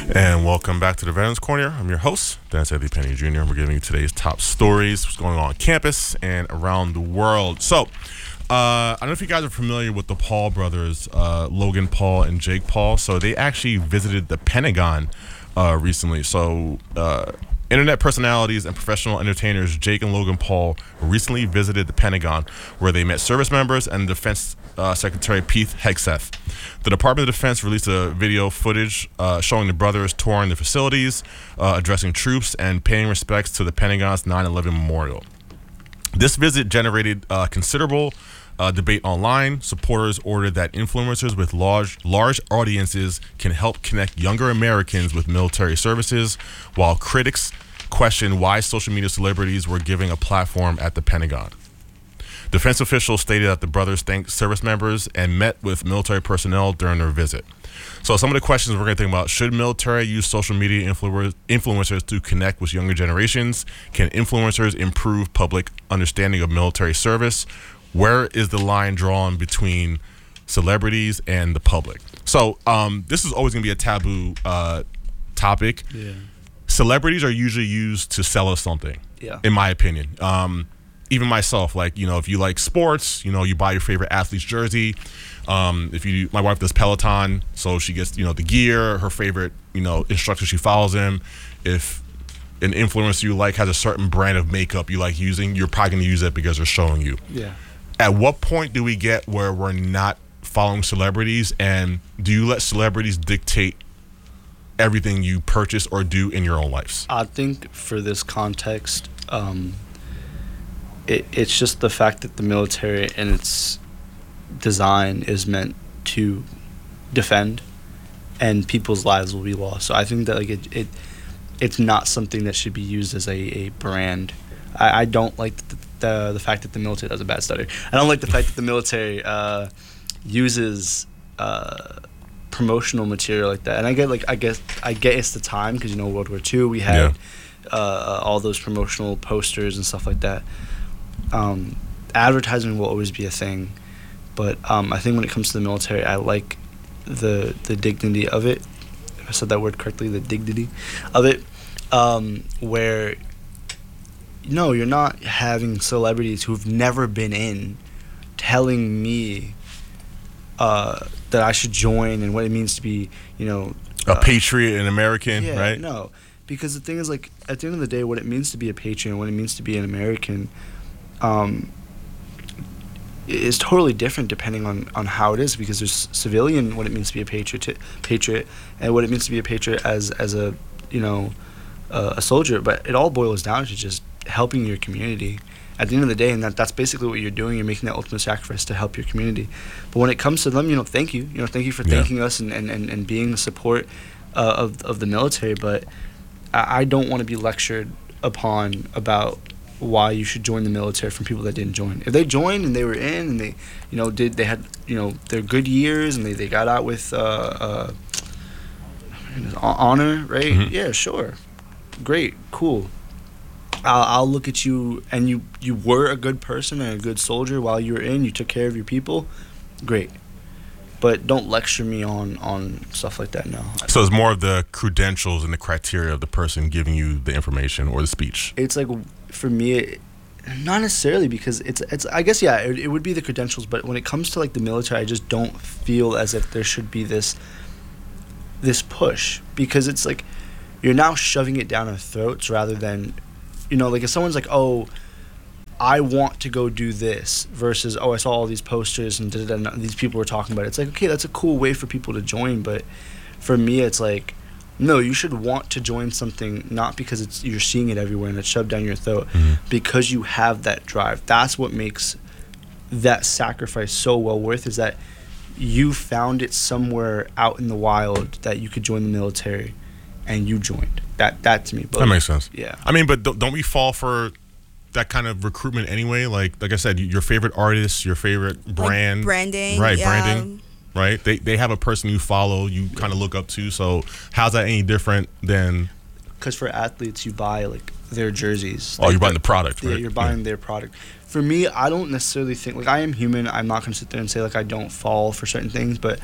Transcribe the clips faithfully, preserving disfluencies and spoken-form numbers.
And welcome back to the Veterans Corner. I'm your host, Dennis Edley Penny Junior We're giving you today's top stories, what's going on on campus and around the world. So, uh, I don't know if you guys are familiar with the Paul brothers, uh, Logan Paul and Jake Paul. So they actually visited the Pentagon uh, recently. So, uh, internet personalities and professional entertainers Jake and Logan Paul recently visited the Pentagon, where they met service members and Defense uh, Secretary Pete Hegseth. The Department of Defense released a video footage uh, showing the brothers touring the facilities, uh, addressing troops, and paying respects to the Pentagon's nine eleven memorial. This visit generated uh, considerable uh, debate online. Supporters ordered that influencers with large, large audiences can help connect younger Americans with military services, while critics questioned why social media celebrities were giving a platform at the Pentagon. Defense officials stated that the brothers thanked service members and met with military personnel during their visit. So some of the questions we're going to think about: should military use social media influ- influencers to connect with younger generations? Can influencers improve public understanding of military service? Where is the line drawn between celebrities and the public? So um, this is always going to be a taboo uh, topic. Yeah. Celebrities are usually used to sell us something, Yeah. in my opinion. Um, even myself, like, you know, if you like sports, you know, you buy your favorite athlete's jersey. Um, if you, my wife does Peloton, so she gets, you know, the gear, her favorite, you know, instructor, she follows him. If an influencer you like has a certain brand of makeup you like using, you're probably going to use it because they're showing you. Yeah. At what point do we get where we're not following celebrities, and do you let celebrities dictate everything you purchase or do in your own lives? I think for this context, um, it, it's just the fact that the military and its design is meant to defend, and people's lives will be lost. So I think that like it, it it's not something that should be used as a, a brand. I, I don't like the, the the fact that the military does a bad stutter. I don't like the fact that the military uh, uses uh, promotional material like that. And I get like I guess I get it's the time, because you know World War Two we had Yeah. uh, all those promotional posters and stuff like that. Um, advertising will always be a thing, but um, I think when it comes to the military, I like the the dignity of it. If I said that word correctly, the dignity of it, um, where no, you're not having celebrities who've never been in telling me uh, that I should join and what it means to be, you know, A uh, patriot, an American, yeah, right? No, because the thing is, like, at the end of the day, what it means to be a patriot and what it means to be an American um, is totally different depending on, on how it is, because there's civilian, what it means to be a patriot, patriot, and what it means to be a patriot as as a, you know, uh, a soldier. But it all boils down to just helping your community at the end of the day, and that that's basically what you're doing. You're making that ultimate sacrifice to help your community. But when it comes to them, you know, thank you, you know, thank you for Yeah. thanking us and, and, and, and being the support uh, of of the military. But I, I don't want to be lectured upon about why you should join the military from people that didn't join. If they joined and they were in and they, you know, did they had you know their good years and they, they got out with uh, uh, honor, right? Mhm. Yeah, sure, great, cool. I'll, I'll look at you, and you, you were a good person and a good soldier while you were in. You took care of your people. Great. But don't lecture me on, on stuff like that, no. So it's more of the credentials and the criteria of the person giving you the information or the speech. It's like, for me, it, not necessarily, because it's, it's I guess, yeah, it, it would be the credentials. But when it comes to, like, the military, I just don't feel as if there should be this this push. Because it's like you're now shoving it down our throats rather than... You know, like if someone's like, oh, I want to go do this, versus, oh, I saw all these posters and, and these people were talking about it. It's like, okay, that's a cool way for people to join. But for me, it's like, no, you should want to join something not because it's you're seeing it everywhere and it's shoved down your throat, Mm-hmm. because you have that drive. That's what makes that sacrifice so well worth, is that you found it somewhere out in the wild that you could join the military, and you joined. That that to me, but That makes sense. Yeah. I mean, but don't, don't we fall for that kind of recruitment anyway? Like, like I said, your favorite artist, your favorite brand, Like branding, right? yeah. Branding, right? They they have a person you follow, you kind of look up to. So how's that any different than? Because for athletes, you buy like their jerseys. Oh, Like, you're buying the product, Yeah, right? you're buying their product. For me, I don't necessarily think, like, I am human. I'm not going to sit there and say like I don't fall for certain things, but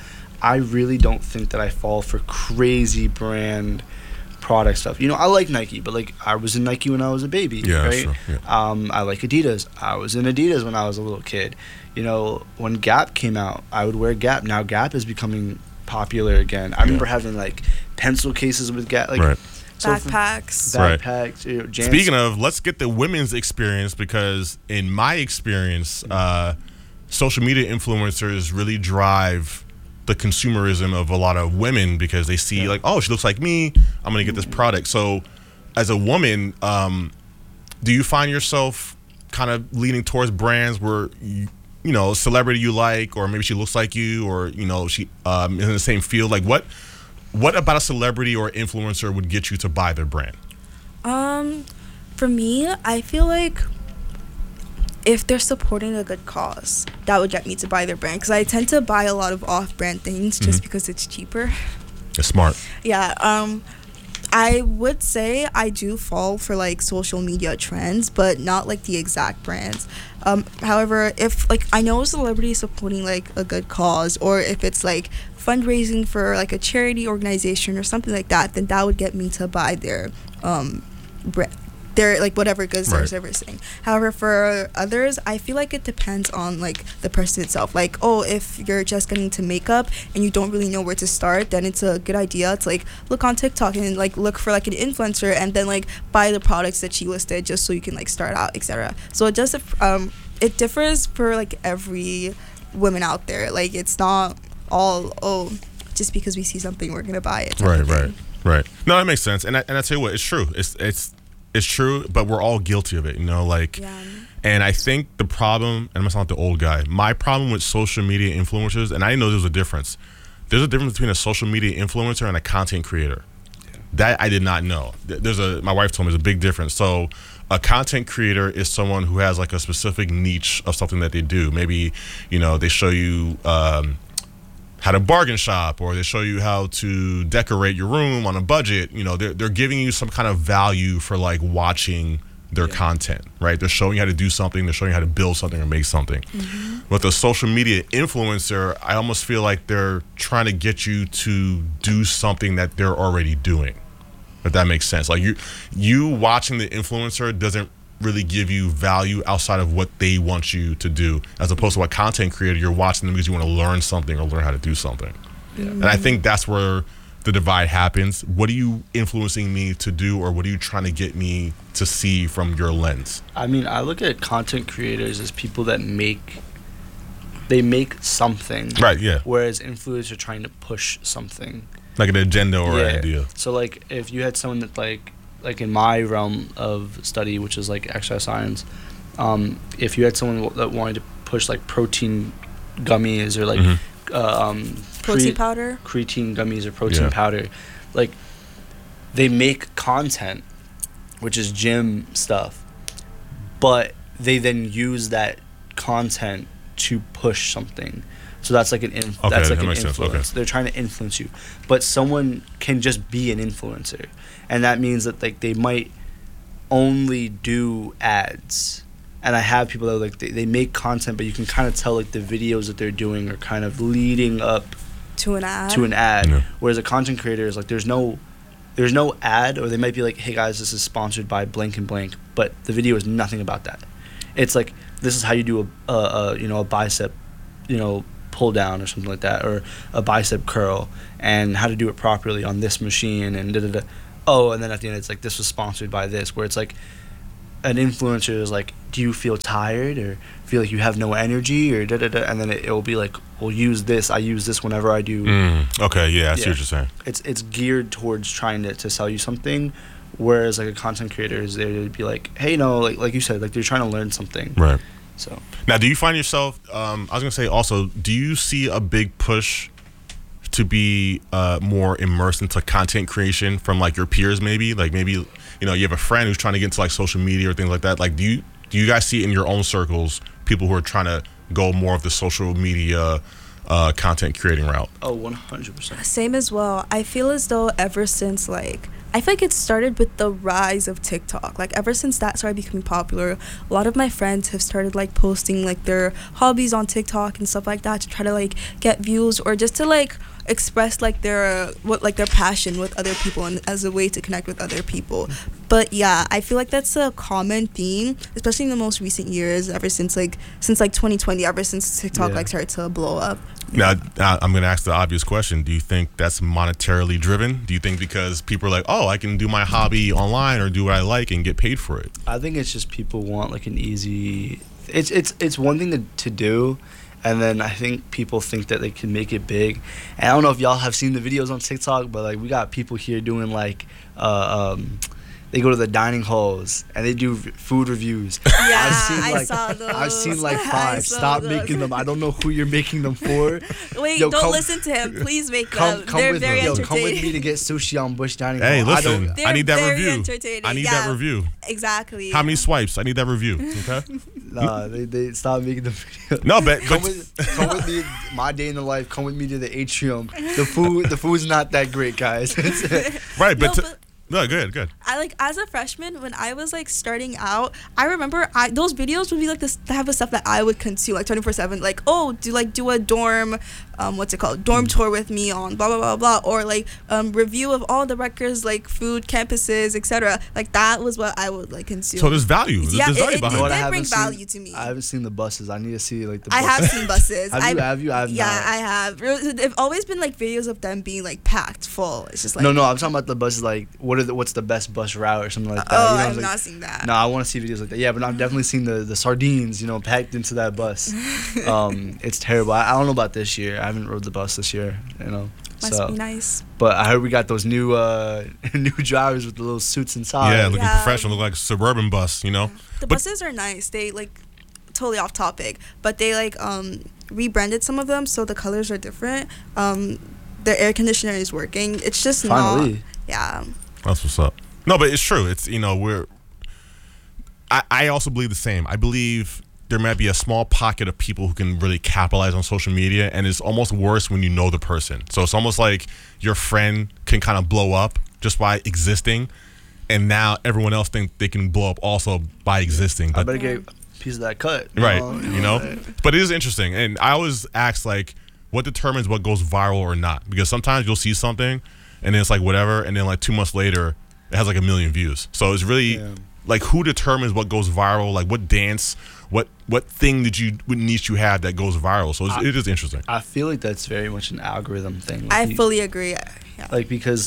I really don't think that I fall for crazy brand product stuff. You know, I like Nike, but like I was in Nike when I was a baby, Yeah, right? sure, yeah. Um, I like Adidas. I was in Adidas when I was a little kid. You know, when Gap came out, I would wear Gap. Now Gap is becoming popular again. I remember having like pencil cases with Gap, like Right. so for- Backpacks. Right. backpacks. You know, Jan- Speaking of, let's get the women's experience, because in my experience, uh, social media influencers really drive the consumerism of a lot of women, because they see Yeah. like, oh, she looks like me, I'm gonna get this product. So as a woman, um, do you find yourself kind of leaning towards brands where you, you know, celebrity you like, or maybe she looks like you, or you know, she um, in the same field? Like what what about a celebrity or influencer would get you to buy their brand? Um, for me, I feel like if they're supporting a good cause, that would get me to buy their brand. Because I tend to buy a lot of off-brand things just Mhm. because it's cheaper. It's smart. Yeah. Um, I would say I do fall for like social media trends, but not like the exact brands. Um, however, if like I know a celebrity is supporting like a good cause, or if it's like fundraising for like a charity organization or something like that, then that would get me to buy their um, brand. Their like whatever goods they're Right. servicing. However, for others, I feel like it depends on like the person itself. Like, oh, if you're just getting into makeup and you don't really know where to start, then it's a good idea to like look on TikTok and like look for like an influencer and then like buy the products that she listed just so you can like start out, et cetera. So it does um it differs for like every woman out there. Like it's not all oh just because we see something we're gonna buy it. type Right, of right, thing. right. No, that makes sense. And I, and I tell you what, it's true. It's it's it's true, but we're all guilty of it, you know, like, Yeah. and I think the problem, and I'm gonna sound like the old guy, my problem with social media influencers, and I didn't know there's a difference. There's a difference between a social media influencer and a content creator. That I did not know. Th- There's a, my wife told me there's a big difference. So a content creator is someone who has like a specific niche of something that they do. Maybe, you know, they show you, um, how to bargain shop, or they show you how to decorate your room on a budget. You know, they're, they're giving you some kind of value for like watching their Yeah. content, right? They're showing you how to do something. They're showing you how to build something or make something. Mm-hmm. With a social media influencer, I almost feel like they're trying to get you to do something that they're already doing, if that makes sense. Like you, you watching the influencer doesn't really give you value outside of what they want you to do, as opposed to a content creator, you're watching them because you want to learn something or learn how to do something. And I think that's where the divide happens. What are you influencing me to do, or what are you trying to get me to see from your lens? I mean, I look at content creators as people that make, they make something. Right, yeah. Whereas influencers are trying to push something. Like an agenda or Yeah. an idea. So like, if you had someone that like, like in my realm of study, which is like exercise science, um, if you had someone w- that wanted to push like protein gummies or like Mhm. uh, um, Protein cre- powder. creatine gummies or protein Yeah. powder, like they make content, which is gym stuff, but they then use that content to push something. So that's like an inf- Okay, that's like that an makes sense, influence. okay. They're trying to influence you, but someone can just be an influencer, and that means that like they might only do ads. And I have people that like they, they make content, but you can kind of tell like the videos that they're doing are kind of leading up To an ad. to an ad. Yeah. Whereas a content creator is like there's no there's no ad, or they might be like, hey guys, this is sponsored by blank and blank, but the video is nothing about that. It's like, this is how you do a, a, a you know a bicep you know pull down or something like that, or a bicep curl, and how to do it properly on this machine, and da da da. Oh, and then at the end it's like, this was sponsored by this, where it's like an influencer is like, do you feel tired or feel like you have no energy or da da da, and then it will be like, well, use this. I use this whenever I do. Mm, okay, yeah, I see Yeah. what you're saying. It's it's geared towards trying to, to sell you something, whereas like a content creator is there to be like, hey, no, like like you said, like they're trying to learn something. Right. So Now, do you find yourself, um, I was going to say also, do you see a big push to be uh, more immersed into content creation from like your peers maybe? Like maybe, you know, you have a friend who's trying to get into like social media or things like that. Like do you do you guys see in your own circles people who are trying to go more of the social media uh, content creating route? oh, one hundred percent. Same as well. I feel as though ever since like I feel like it started with the rise of TikTok. Like ever since that started becoming popular, a lot of my friends have started like posting like their hobbies on TikTok and stuff like that to try to like get views, or just to like express like their what like their passion with other people and as a way to connect with other people. But yeah, I feel like that's a common theme, especially in the most recent years, ever since like since like twenty twenty, ever since TikTok Yeah. like started to blow up. Now, now I'm going to ask the obvious question. Do you think that's monetarily driven? Do you think because people are like, oh, I can do my hobby online or do what I like and get paid for it? I think it's just people want like an easy. It's it's it's one thing to to do, and then I think people think that they can make it big. And I don't know if y'all have seen the videos on TikTok, but like we got people here doing like, uh, um, they go to the dining halls and they do v- food reviews. Yeah, I've seen I like saw those. I've seen like I five. saw Stop those. making them. I don't know who you're making them for. Wait, Yo, don't come- listen to him. Please make Come them. come They're with very me. Yo, entertaining. come with me to get sushi on Bush Dining Hey, Hall. I listen, don't- I, They're need that very review. entertaining, I need yeah. that review. Exactly. How many swipes? I need that review. Okay. Nah, they, they stop making the video. No, but, Come but with, come with me, my day in the life. Come with me to the atrium. The food, the food's not that great, guys. right, but, No, to- but- no, good, good. I like as a freshman when I was like starting out, I remember I those videos would be like this type of stuff that I would consume like twenty-four seven, like, oh, do like do a dorm um what's it called dorm tour with me on blah blah blah blah, or like um review of all the Rutgers like food campuses, etc. Like that was what I would like consume. So there's value. There's, Yeah, there's it- value it- behind it it. What I did haven't bring seen- value to me. I haven't seen the buses. I need to see like the. I Buses. have seen buses. Have you? I've- Have you? I have yeah, not. I have. They've always been like videos of them being like packed full. It's just like no, no. I'm talking about the buses. Like, what are the, what's the best bus route or something like that? Oh, you know, I've like, not seen that. No, I want to see videos like that. Yeah, but I've definitely seen the, the sardines, you know, packed into that bus. Um, it's terrible. I, I don't know about this year. I haven't rode the bus this year, you know. Must so, be nice. but I heard we got those new uh, new drivers with the little suits inside. Yeah, looking Yeah. professional, look like a suburban bus, you know. The But- buses are nice. They like totally off topic, but they like um rebranded some of them so the colors are different. Um, their air conditioner is working. It's just Finally. not. Yeah. That's what's up. No, but it's true. It's, you know, we're. I, I also believe the same. I believe there might be a small pocket of people who can really capitalize on social media, and it's almost worse when you know the person. So it's almost like your friend can kind of blow up just by existing, and now everyone else think they can blow up also by existing. I But better get a piece of that cut. you right, know? you know. Right. But it is interesting, and I always ask like, what determines what goes viral or not? Because sometimes you'll see something, and then it's like whatever, and then like two months later, it has like a million views. So it's really Yeah. like who determines what goes viral? Like what dance, what what thing did you, what niche you have that goes viral? So it's, I- it is interesting. I feel like that's very much an algorithm thing. Like I you- fully agree. Yeah. like because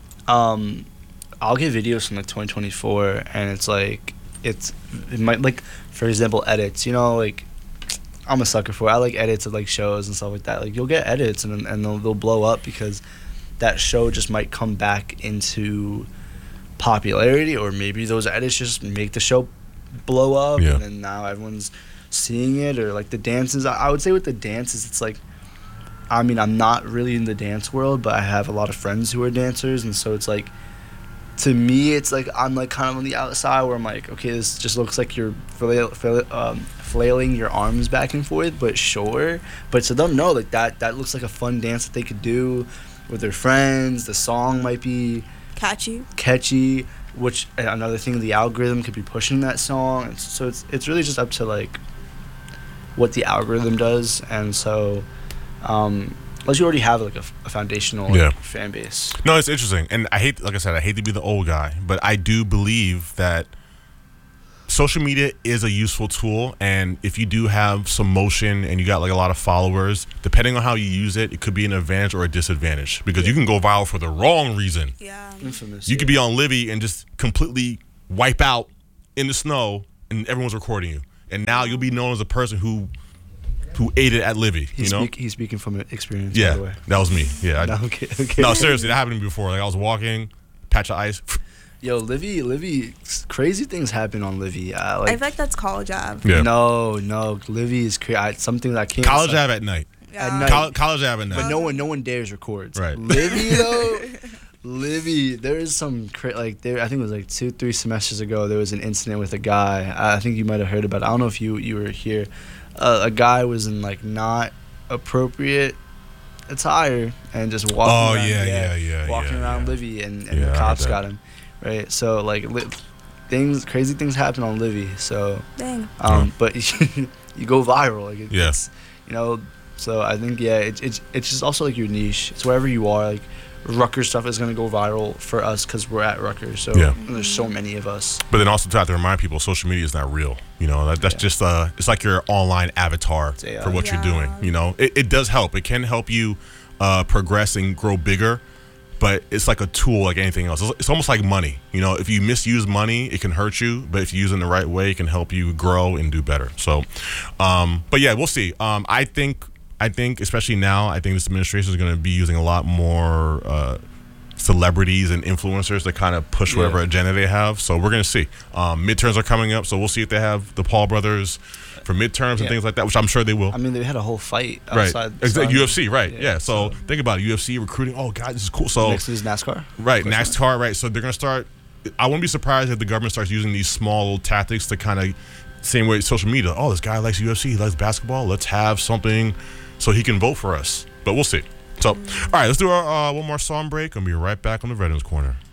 um I'll get videos from like twenty twenty-four and it's like it's it might like for example edits, you know, like I'm a sucker for it. I like edits of like shows and stuff like that. Like you'll get edits and and they'll, they'll blow up because that show just might come back into popularity, or maybe those edits just make the show blow up Yeah. and then now everyone's seeing it. Or like the dances, I, I would say with the dances it's like, I mean, I'm not really in the dance world, but I have a lot of friends who are dancers, and so it's like, to me, it's like I'm like kind of on the outside where I'm like, okay, this just looks like you're flail, flail, um, flailing your arms back and forth, but sure. But to them, no, like that that looks like a fun dance that they could do with their friends. The song might be Catchy. catchy, which another thing, the algorithm could be pushing that song. And so it's it's really just up to like what the algorithm does, and so. Um, Unless you already have like a, a foundational like, Yeah. fan base. No, it's interesting, and I hate, like I said, I hate to be the old guy, but I do believe that social media is a useful tool, and if you do have some motion and you got like a lot of followers, depending on how you use it, it could be an advantage or a disadvantage, because you can go viral for the wrong reason. Yeah. Infamous. You yeah. could be on Livy and just completely wipe out in the snow, and everyone's recording you, and now you'll be known as a person who who ate it at Livy. He's, You know? speak, he's speaking from experience, by the Yeah, way. that was me. Yeah. I, No, okay, okay. no, seriously, that happened to me before. Like I was walking, patch of ice. Yo, Livy, Livy, crazy things happen on Livy. I, I like, feel like that's college av. Yeah. No, no, Livy is cra- something that I can't. College like, Ave at night. Yeah. night. College, college Ave at night. But no one, no one dares records. Right. Livy though, Livy. There is some cra- like there. I think it was like two, three semesters ago. There was an incident with a guy. I think you might have heard about it. I don't know if you you were here. Uh, a guy was in like not appropriate attire and just walking. Oh, around, yeah, yeah, yeah, walking yeah, around yeah. Livy, and, and Yeah, I the heard cops that. got him. Right. So like li- things, crazy things happen on Livy. So Dang. um, Yeah. but you go viral. Like it, Yeah. it's, you know, So I think yeah, it's it's it's just also like your niche. It's wherever you are. Like Rutgers stuff is gonna go viral for us because we're at Rutgers. So Yeah. there's so many of us. But then also to have to remind people, social media is not real. You know, that, that's Yeah. just uh, it's like your online avatar A I. for what Yeah. you're doing. You know, it, it does help. It can help you uh, progress and grow bigger. But it's like a tool, like anything else. It's, it's almost like money. You know, if you misuse money, it can hurt you. But if you use it in the right way, it can help you grow and do better. So, um, but yeah, we'll see. Um, I think, I think, especially now, I think this administration is going to be using a lot more uh, celebrities and influencers to kind of push whatever Yeah. agenda they have. So we're going to see. Um, midterms are coming up, so we'll see if they have the Paul brothers for midterms and Yeah. things like that, which I'm sure they will. I mean, they had a whole fight Right, outside. exactly. so- U F C, right? Yeah. Yeah, So, so- think about it. U F C recruiting. Oh God, this is cool. So Next is NASCAR. right, Question mark. NASCAR, right? So they're gonna start. I wouldn't be surprised if the government starts using these small little tactics to kind of, same way social media. Oh, this guy likes U F C. He likes basketball. Let's have something so he can vote for us. But we'll see. So, all right, let's do our uh, one more song break and be right back on the Veterans Corner.